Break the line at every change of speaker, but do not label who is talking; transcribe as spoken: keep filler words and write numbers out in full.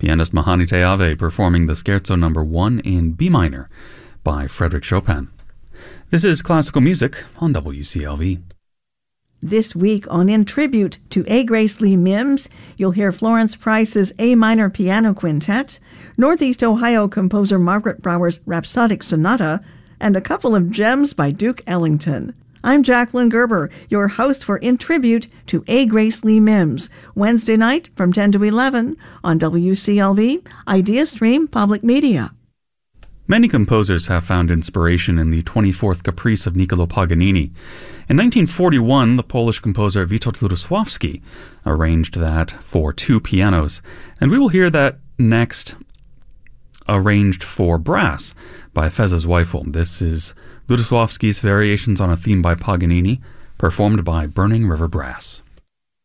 Pianist Mahani Teave performing the Scherzo number one in B minor by Frédéric Chopin. This is Classical Music on W C L V.
This week on In Tribute to A. Grace Lee Mims, you'll hear Florence Price's A minor piano quintet, Northeast Ohio composer Margaret Brower's Rhapsodic Sonata, and a couple of gems by Duke Ellington. I'm Jacqueline Gerber, your host for In Tribute to A. Grace Lee Mims, Wednesday night from ten to eleven on W C L V, IdeaStream Public Media.
Many composers have found inspiration in the twenty-fourth Caprice of Niccolò Paganini. In nineteen forty-one, the Polish composer Witold Lutosławski arranged that for two pianos, and we will hear that next arranged for brass by Feza Zweifel. This is Lutosławski's Variations on a Theme by Paganini, performed by Burning River Brass.